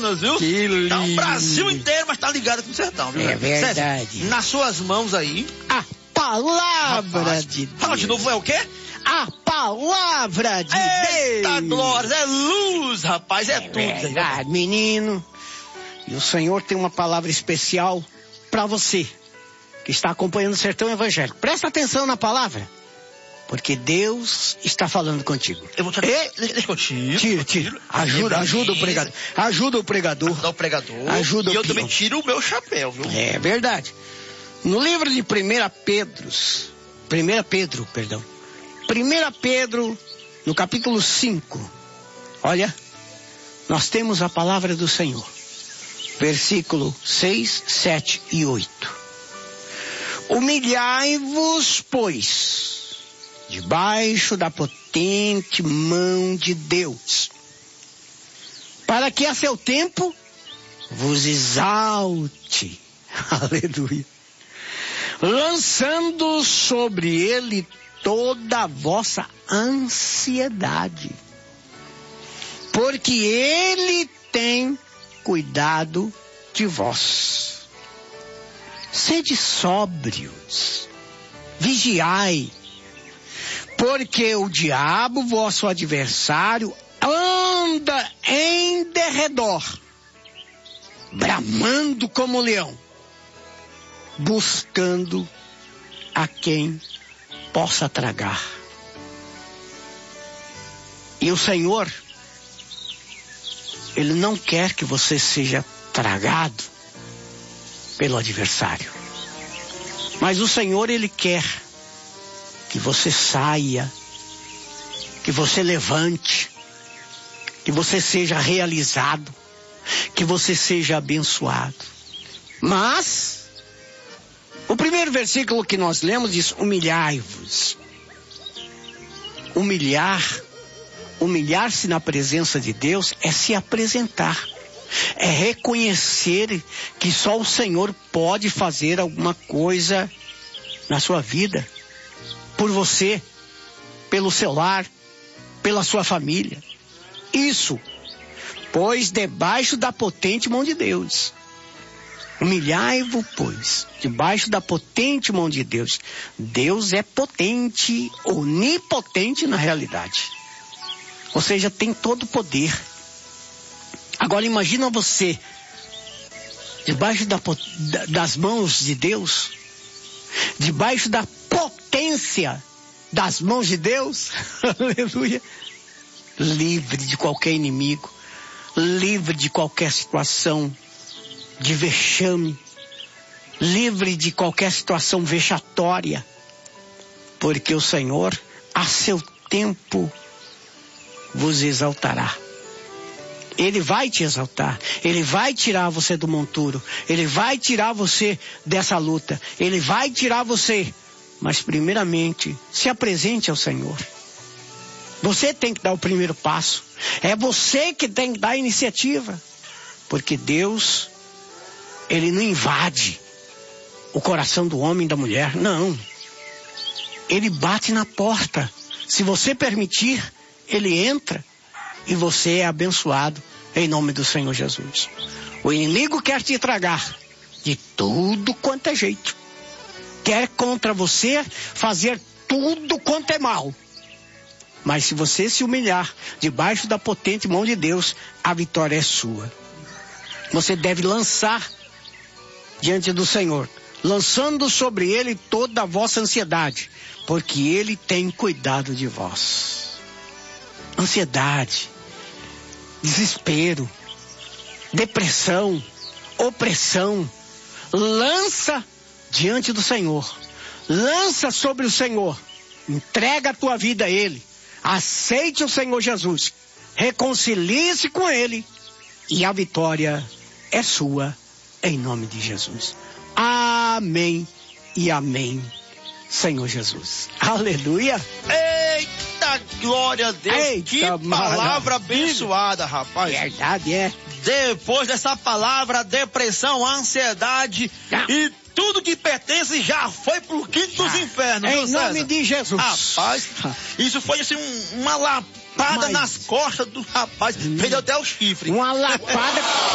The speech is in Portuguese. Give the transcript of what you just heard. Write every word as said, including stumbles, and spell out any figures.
Amazonas, viu? Que lindo. Tá o Brasil inteiro, mas tá ligado com o sertão, viu? É verdade. César, nas suas mãos aí... A palavra Rapaz, de Deus. Fala de novo, é o quê? A palavra de Eita, Deus. glória, é luz, rapaz, é, É tudo. Aí, verdade, menino. E o Senhor tem uma palavra especial para você que está acompanhando o Sertão Evangélico. Presta atenção na palavra, porque Deus está falando contigo. Eu vou te... E... Deixa que eu tiro. Tira, tira. Ajuda, ajuda o pregador. Ajuda o pregador. Ajuda o pregador. Ajuda e o eu peão. também tiro o meu chapéu, viu? É verdade. No livro de primeira Pedro, primeira Pedro, perdão. primeira Pedro, no capítulo cinco. Olha, nós temos a palavra do Senhor. Versículo seis, sete e oito. Humilhai-vos, pois, debaixo da potente mão de Deus, para que a seu tempo vos exalte. Aleluia. Lançando sobre ele toda a vossa ansiedade, porque ele tem cuidado de vós. Sede sóbrios, vigiai, porque o diabo, vosso adversário, anda em derredor, bramando como leão, buscando a quem possa tragar. E o Senhor, Ele não quer que você seja tragado pelo adversário. Mas o Senhor, Ele quer que você saia, que você levante, que você seja realizado, que você seja abençoado. Mas o primeiro versículo que nós lemos diz: humilhai-vos. Humilhar, humilhar-se na presença de Deus é se apresentar. É reconhecer que só o Senhor pode fazer alguma coisa na sua vida. Por você, pelo seu lar, pela sua família. Isso, pois debaixo da potente mão de Deus. Humilhai-vos, pois, debaixo da potente mão de Deus. Deus é potente, onipotente na realidade. Ou seja, tem todo o poder. Agora imagina você, debaixo da, das mãos de Deus, debaixo da potência das mãos de Deus, aleluia, livre de qualquer inimigo, livre de qualquer situação de vexame, livre de qualquer situação vexatória, porque o Senhor, a seu tempo, vos exaltará. Ele vai te exaltar, Ele vai tirar você do monturo, Ele vai tirar você dessa luta, Ele vai tirar você, mas primeiramente, se apresente ao Senhor. Você tem que dar o primeiro passo, é você que tem que dar a iniciativa, porque Deus, Ele não invade o coração do homem e da mulher, não. Ele bate na porta, se você permitir, Ele entra. E você é abençoado em nome do Senhor Jesus. O inimigo quer te tragar de tudo quanto é jeito. Quer contra você fazer tudo quanto é mal. Mas se você se humilhar debaixo da potente mão de Deus, a vitória é sua. Você deve lançar diante do Senhor, lançando sobre Ele toda a vossa ansiedade, porque Ele tem cuidado de vós. Ansiedade, desespero, depressão, opressão, lança diante do Senhor, lança sobre o Senhor, entrega a tua vida a Ele, aceite o Senhor Jesus, reconcilie-se com Ele e a vitória é sua em nome de Jesus. Amém e amém, Senhor Jesus. Aleluia. Eita, glória a Deus. Eita, que palavra abençoada, rapaz. Verdade, é. Depois dessa palavra, a depressão, a ansiedade Ah. e tudo que pertence já foi pro quinto dos infernos. Em viu, nome César? de Jesus. Rapaz, isso foi assim um- uma lapada Mas- nas costas do rapaz. Perdeu até o chifre. Uma lapada.